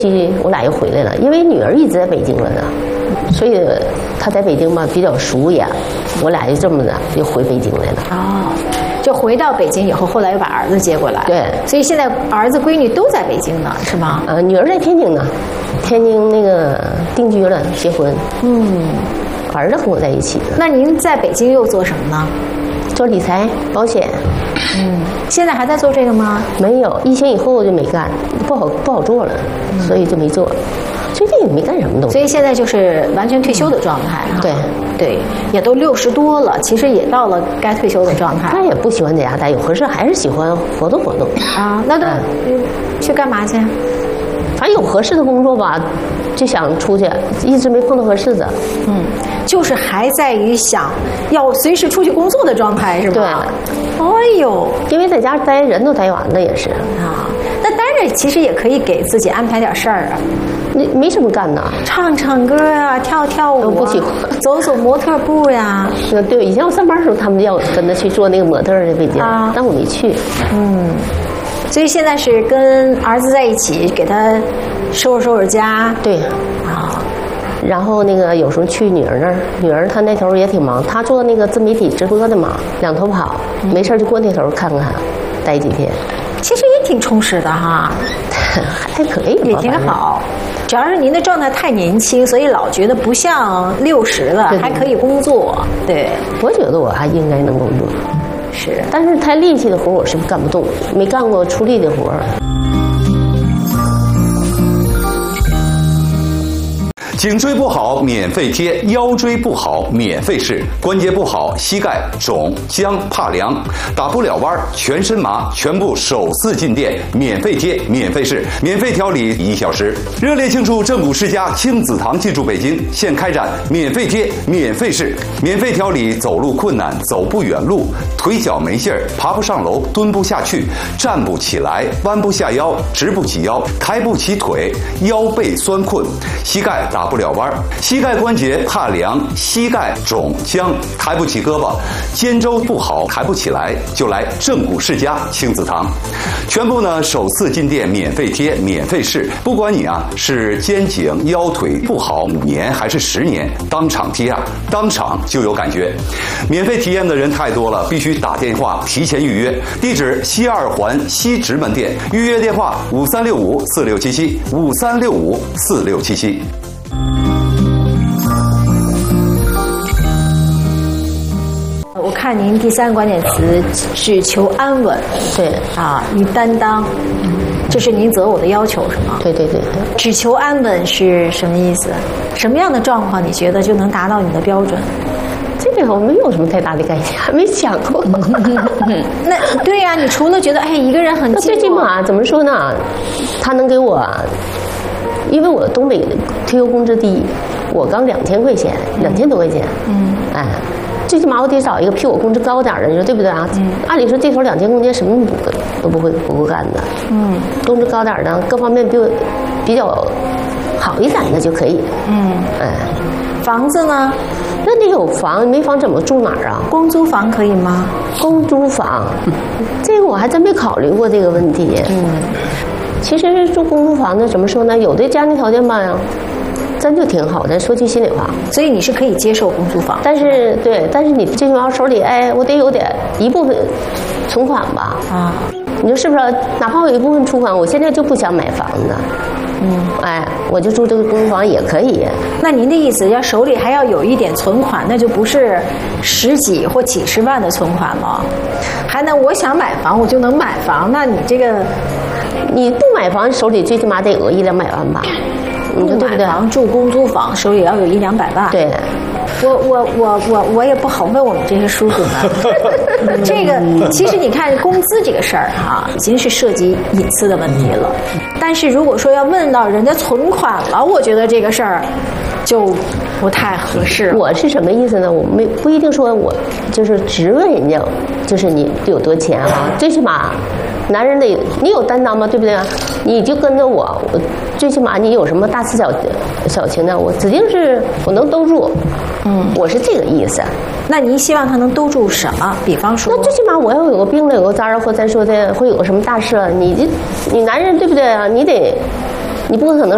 我俩又回来了，因为女儿一直在北京了呢，所以她在北京嘛比较熟也，我俩就这么的又回北京来了。 哦，就回到北京以后，后来又把儿子接过来。 对， 所以现在儿子闺女都在北京呢，是吗？ 女儿在天津呢，天津那个定居了，结婚。儿子跟我在一起。 那您在北京又做什么呢？ 做理财保险。 现在还在做这个吗？ 没有，疫情以后就没干，不好做了，所以就没做。最近也没干什么东西。 所以现在就是完全退休的状态啊。 对， 也都60多了，其实也到了该退休的状态。 他也不喜欢在家待，有合适还是喜欢活动活动啊。那都去干嘛去？ 反正有合适的工作吧，就想出去，一直没碰到合适的。 就是还在于想要随时出去工作的状态，是吧？ 对。 哎呦， 因为在家待人都待完了也是啊。那待着其实也可以给自己安排点事儿啊。 你没什么干呢， 唱唱歌啊，跳跳舞啊， 不喜欢走走模特步呀。 对，以前我上班的时候，他们要跟他去做那个模特在北京，但我没去。 所以现在是跟儿子在一起，给他收拾家。 对啊。然后那个有时候去女儿那儿，女儿她那头也挺忙，她做那个自媒体直播的嘛，两头跑，没事就过那头看看，待几天。 其实也挺充实的哈， 还可以， 也挺好。主要是您的状态太年轻，所以老觉得不像60了，还可以工作。对， 我觉得我还应该能工作。 是， 但是太力气的活我是干不动，没干过出力的活。 颈椎不好免费贴，腰椎不好免费试，关节不好膝盖肿僵怕凉打不了弯全身麻，全部首次进店免费贴免费试，免费调理1小时。热烈庆祝正骨世家亲子堂进驻北京，现开展免费贴免费试，免费调理走路困难走不远路，腿脚没劲儿爬不上楼蹲不下去站不起来弯不下腰直不起腰抬不起腿腰背酸困膝盖打不了弯，膝盖关节怕凉，膝盖肿僵，抬不起胳膊，肩周不好，抬不起来，就来正骨世家亲子堂。全部呢首次进店免费贴，免费试，不管你是肩颈腰腿不好5年还是10年，当场贴当场就有感觉。免费体验的人太多了，必须打电话提前预约。地址西2环西直门店，预约电话5365467753654677。 我看您第3个关键词只求安稳， 对与担当，这是您择偶的要求是吗？ 对。 只求安稳是什么意思？什么样的状况你觉得就能达到你的标准？ 这个我没有什么太大的概念，还没想过。 那对呀，你除了觉得一个人很寂寞， 最起码怎么说呢？他能给我，因为我东北退休工资低，我刚2000块钱，2000多块钱。最起码我得找一个比我工资高点的，你说对不对啊？按理说这头2000块钱什么都不够干的。工资高点的，各方面比较好一点的就可以。 房子呢？ 那得有房，没房怎么住哪儿啊？ 公租房可以吗？ 公租房，这个我还真没考虑过这个问题。其实住公租房呢，怎么说呢？有的家庭条件吧，真就挺好的。说句心里话， 所以你是可以接受公租房， 但是你最起码手里我得有一部分存款吧。你说是不是？哪怕我有一部分存款，我现在就不想买房子。我就住这个公租房也可以。 那您的意思，要手里还要有一点存款，那就不是10几或几十万的存款了，还能我想买房我就能买房？那你这个， 你不买房，手里最起码得有个100-200万吧？你说对不对？ 买房住公租房，手里要有100-200万。 对。 我也不好问我们这些叔叔们。这个其实你看工资这个事儿已经是涉及隐私的问题了。但是如果说要问到人家存款了，我觉得这个事儿就不太合适。 我是什么意思呢？我不一定说我就是直问人家，就是你有多钱最起码男人得你有担当吗？对不对？你就跟着我最起码你有什么大事小情呢？我指定是我能兜住。我是这个意思。 那您希望他能兜住什么？比方说， 那最起码我要有个病了，有个灾或咱说的会有个什么大事，你男人对不对啊？你不可能